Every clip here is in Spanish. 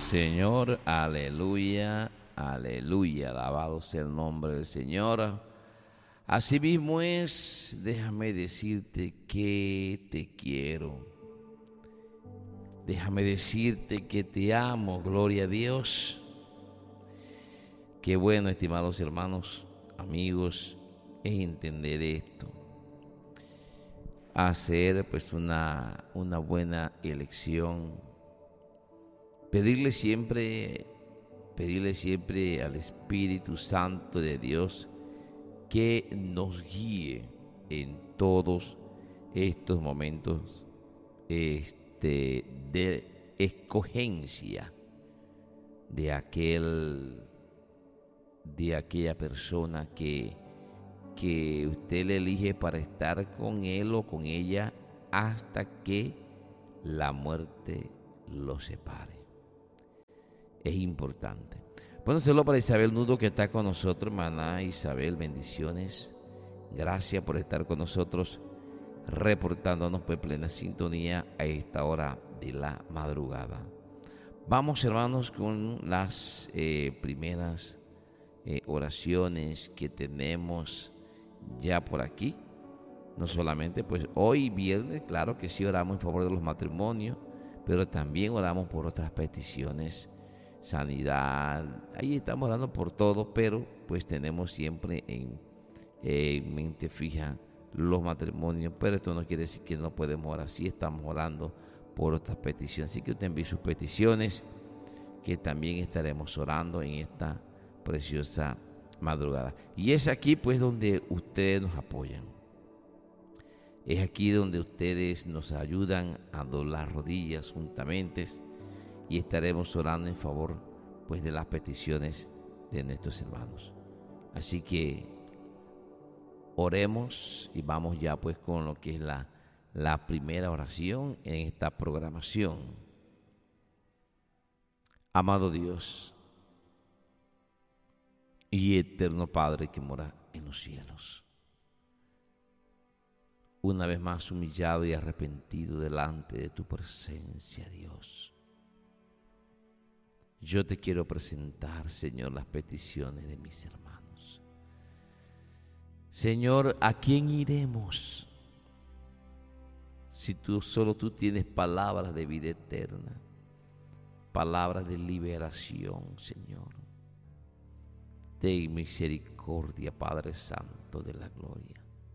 Señor. Aleluya, aleluya. Alabado sea el nombre del Señor. Asimismo es, déjame decirte que te quiero. Déjame decirte que te amo, gloria a Dios. Qué bueno, estimados hermanos, amigos, es entender esto. Hacer pues una buena elección. Pedirle siempre al Espíritu Santo de Dios que nos guíe en todos estos momentos de escogencia de aquella persona que usted le elige para estar con él o con ella hasta que la muerte los separe. Es importante. Bueno, saludo para Isabel Nudo, que está con nosotros. Hermana Isabel, bendiciones. Gracias por estar con nosotros, reportándonos pues plena sintonía a esta hora de la madrugada. Vamos, hermanos, con las primeras oraciones que tenemos ya por aquí. No solamente pues hoy viernes, claro que sí oramos en favor de los matrimonios, pero también oramos por otras peticiones, sanidad. Ahí estamos orando por todo, pero pues tenemos siempre en mente fija los matrimonios. Pero esto no quiere decir que no podemos orar. Sí estamos orando por otras peticiones. Así que usted envíe sus peticiones, que también estaremos orando en esta preciosa madrugada. Y es aquí pues donde ustedes nos apoyan. Es aquí donde ustedes nos ayudan a doblar rodillas juntamente y estaremos orando en favor pues de las peticiones de nuestros hermanos. Así que oremos y vamos ya pues con lo que es la primera oración en esta programación. Amado Dios y eterno Padre que mora en los cielos, una vez más humillado y arrepentido delante de tu presencia, Dios, yo te quiero presentar, Señor, las peticiones de mis hermanos. Señor, ¿a quién iremos si solo tú tienes palabras de vida eterna, palabras de liberación, Señor? Ten misericordia, Padre Santo de la gloria.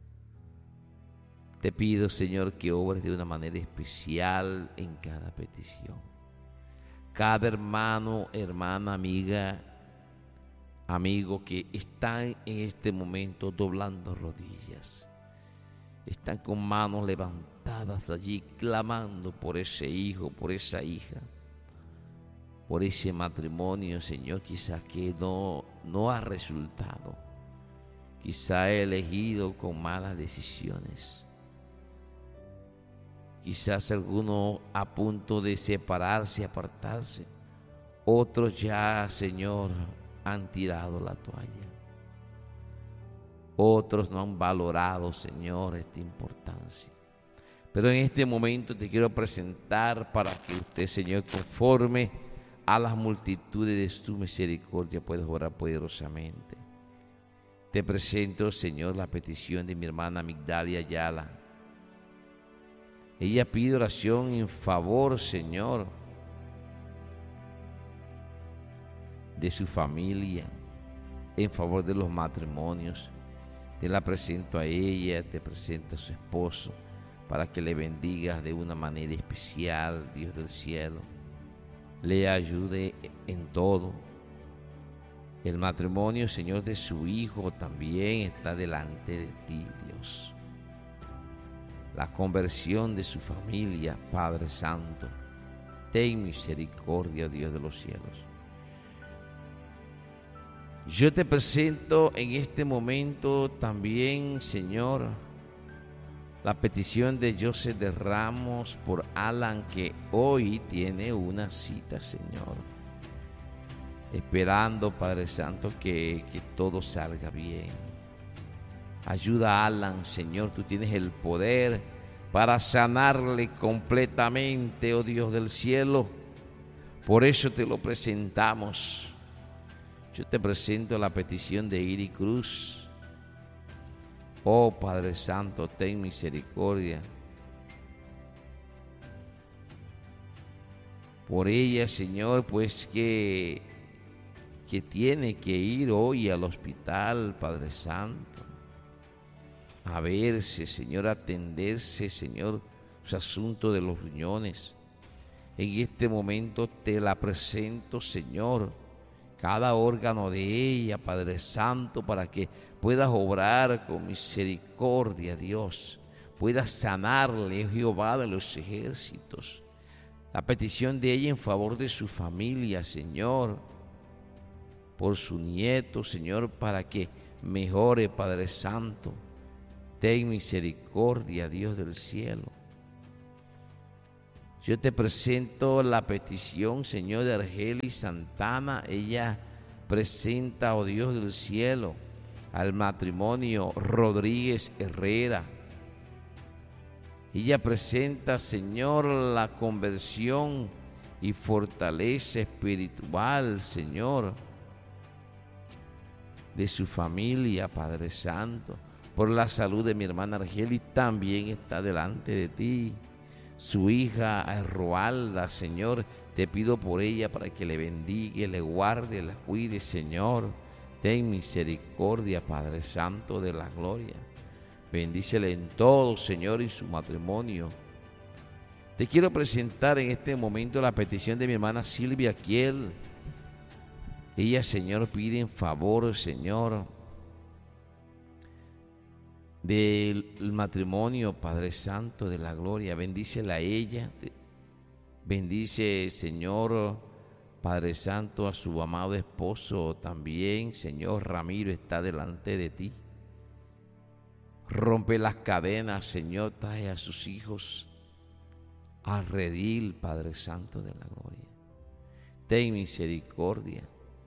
Te pido, Señor, que obres de una manera especial en cada petición. Cada hermano, hermana, amiga, amigo que están en este momento doblando rodillas, están con manos levantadas allí clamando por ese hijo, por esa hija, por ese matrimonio, Señor, quizás que no ha resultado, quizá ha elegido con malas decisiones. Quizás algunos a punto de separarse, apartarse. Otros ya, Señor, han tirado la toalla. Otros no han valorado, Señor, esta importancia. Pero en este momento te quiero presentar para que usted, Señor, conforme a las multitudes de su misericordia, pueda orar poderosamente. Te presento, Señor, la petición de mi hermana Migdalia Ayala. Ella pide oración en favor, Señor, de su familia, en favor de los matrimonios. Te la presento a ella, te presento a su esposo, para que le bendigas de una manera especial, Dios del cielo. Le ayude en todo. El matrimonio, Señor, de su hijo también está delante de ti, Dios. La conversión de su familia, Padre Santo, ten misericordia, Dios de los cielos. Yo te presento en este momento también, Señor, la petición de José de Ramos por Alan, que hoy tiene una cita, Señor. Esperando, Padre Santo, que todo salga bien. Ayuda a Alan, Señor, tú tienes el poder para sanarle completamente, oh Dios del cielo. Por eso te lo presentamos. Yo te presento la petición de Iri Cruz. Oh Padre Santo, ten misericordia. Por ella, Señor, pues que tiene que ir hoy al hospital, Padre Santo, a verse, Señor, a atenderse, Señor, su asunto de los riñones. En este momento te la presento, Señor, cada órgano de ella, Padre Santo, para que puedas obrar con misericordia, Dios. Puedas sanarle, Jehová de los ejércitos. La petición de ella en favor de su familia, Señor, por su nieto, Señor, para que mejore, Padre Santo. Ten misericordia, Dios del cielo. Yo te presento la petición, Señor, de Argelis Santana. Ella presenta, oh Dios del cielo, al matrimonio Rodríguez Herrera. Ella presenta, Señor, la conversión y fortaleza espiritual, Señor, de su familia, Padre Santo. Por la salud de mi hermana Argelis también está delante de ti. Su hija Roalda, Señor, te pido por ella para que le bendiga, le guarde, la cuide, Señor. Ten misericordia, Padre Santo de la gloria. Bendícele en todo, Señor, y su matrimonio. Te quiero presentar en este momento la petición de mi hermana Silvia Kiel. Ella, Señor, pide en favor, Señor, del matrimonio, Padre Santo de la gloria. Bendícela a ella. Bendice, Señor, Padre Santo, a su amado esposo también. Señor, Ramiro está delante de ti. Rompe las cadenas, Señor, trae a sus hijos al redil, Padre Santo de la gloria. Ten misericordia.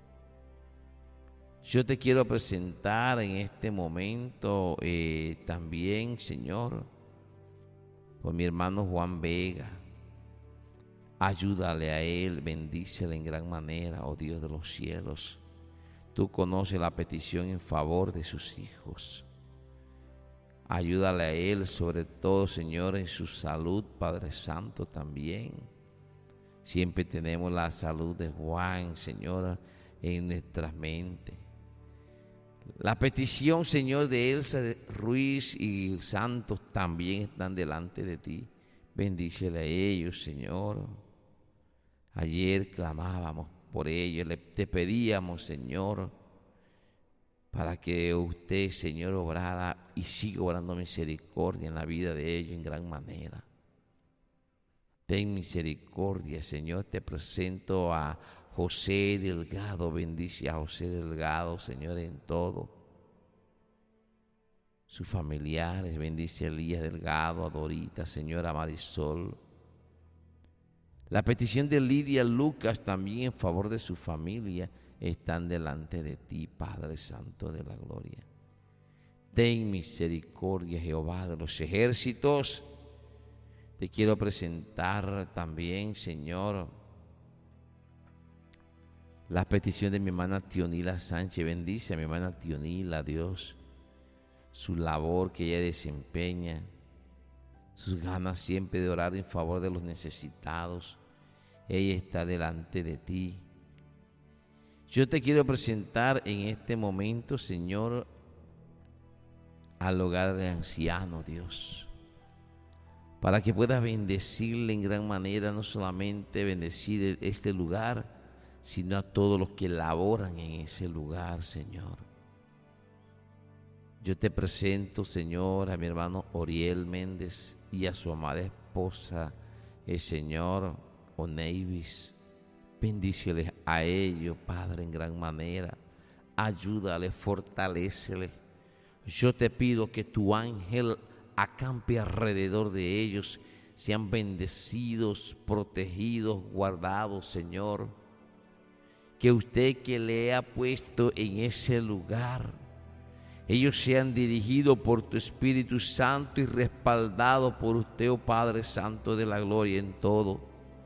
Yo te quiero presentar en este momento también, Señor, por mi hermano Juan Vega. Ayúdale a él, bendícele en gran manera, oh Dios de los cielos. Tú conoces la petición en favor de sus hijos. Ayúdale a él, sobre todo, Señor, en su salud, Padre Santo, también. Siempre tenemos la salud de Juan, Señor, en nuestras mentes. La petición, Señor, de Elsa Ruiz y Santos también están delante de ti. Bendícele a ellos, Señor. Ayer clamábamos por ellos, te pedíamos, Señor, para que usted, Señor, obrara y siga obrando misericordia en la vida de ellos en gran manera. Ten misericordia, Señor. Te presento a José Delgado. Bendice a José Delgado, Señor, en todo. Sus familiares, bendice a Elías Delgado, a Dorita, Señor, a Marisol. La petición de Lidia Lucas también en favor de su familia están delante de ti, Padre Santo de la gloria. Ten misericordia, Jehová de los ejércitos. Te quiero presentar también, Señor, la petición de mi hermana Tionila Sánchez. Bendice a mi hermana Tionila, Dios, su labor que ella desempeña, sus ganas siempre de orar en favor de los necesitados. Ella está delante de ti. Yo te quiero presentar en este momento, Señor, al hogar de ancianos, Dios, para que puedas bendecirle en gran manera, no solamente bendecir este lugar, sino a todos los que laboran en ese lugar, Señor. Yo te presento, Señor, a mi hermano Oriel Méndez y a su amada esposa, el Señor Oneivis. Bendíceles a ellos, Padre, en gran manera. Ayúdale, fortalécele. Yo te pido que tu ángel acampe alrededor de ellos, sean bendecidos, protegidos, guardados, Señor. Que usted que le ha puesto en ese lugar, ellos sean dirigidos por tu Espíritu Santo y respaldados por usted, oh Padre Santo de la gloria, en todo.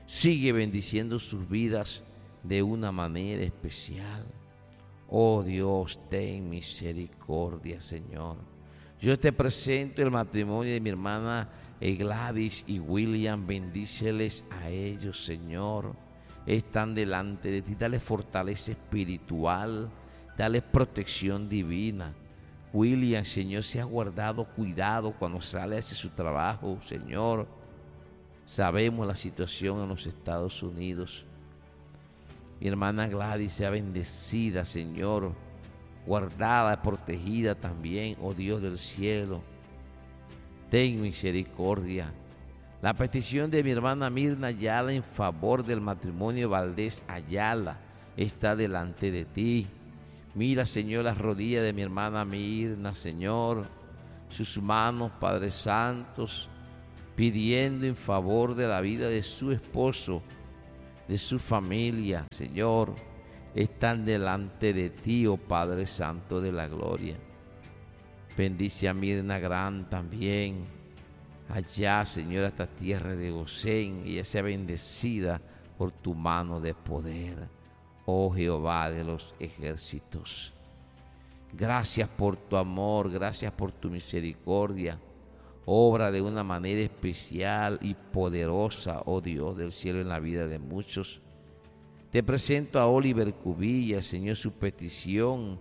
Sigue bendiciendo sus vidas de una manera especial. Oh Dios, ten misericordia, Señor. Yo te presento el matrimonio de mi hermana Gladys y William. Bendíceles a ellos, Señor. Están delante de ti. Dale fortaleza espiritual. Dale protección divina. William, Señor, se ha guardado cuidado cuando sale hacia su trabajo, Señor. Sabemos la situación en los Estados Unidos. Mi hermana Gladys sea bendecida, Señor, guardada, protegida también, oh Dios del cielo. Ten misericordia. La petición de mi hermana Mirna Ayala en favor del matrimonio Valdés Ayala está delante de ti. Mira, Señor, las rodillas de mi hermana Mirna, Señor, sus manos, Padre Santos, pidiendo en favor de la vida de su esposo, de su familia, Señor, están delante de ti, oh Padre Santo de la gloria. Bendice a Mirna Gran también, allá, Señor, hasta tierra de Gosén, ella sea bendecida por tu mano de poder, oh Jehová de los ejércitos. Gracias por tu amor, gracias por tu misericordia. Obra de una manera especial y poderosa, oh Dios del cielo, en la vida de muchos. Te presento a Oliver Cubilla, Señor, su petición.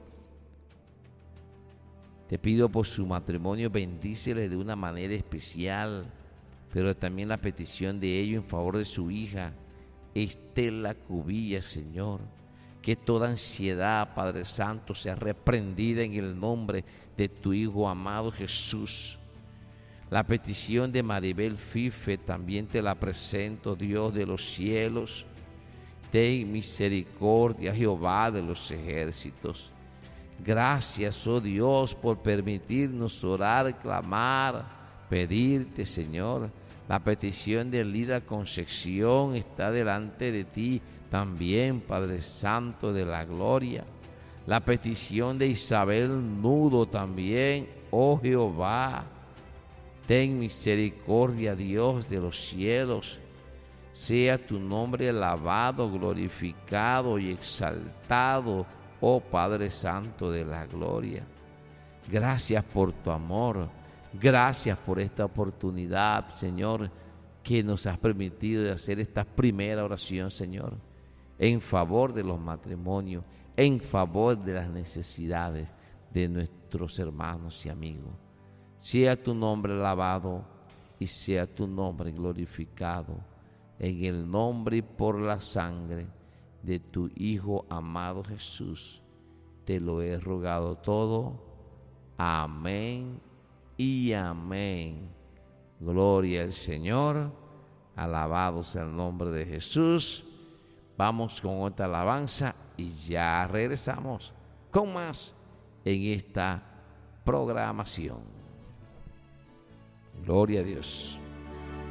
Te pido por su matrimonio, bendícele de una manera especial, pero también la petición de ellos en favor de su hija, Estela Cubilla, Señor. Que toda ansiedad, Padre Santo, sea reprendida en el nombre de tu Hijo amado Jesús. La petición de Maribel Fife también te la presento, Dios de los cielos. Ten misericordia, Jehová de los ejércitos. Gracias, oh Dios, por permitirnos orar, clamar, pedirte, Señor. La petición de Lida Concepción está delante de ti también, Padre Santo de la gloria. La petición de Isabel Nudo también, oh Jehová. Ten misericordia, Dios de los cielos. Sea tu nombre alabado, glorificado y exaltado, oh Padre Santo de la gloria. Gracias por tu amor. Gracias por esta oportunidad, Señor, que nos has permitido de hacer esta primera oración, Señor, en favor de los matrimonios, en favor de las necesidades de nuestros hermanos y amigos. Sea tu nombre alabado y sea tu nombre glorificado en el nombre y por la sangre de tu Hijo amado Jesús. Te lo he rogado todo. Amén y amén. Gloria al Señor. Alabado sea el nombre de Jesús. Vamos con otra alabanza y ya regresamos con más en esta programación. Gloria a Dios.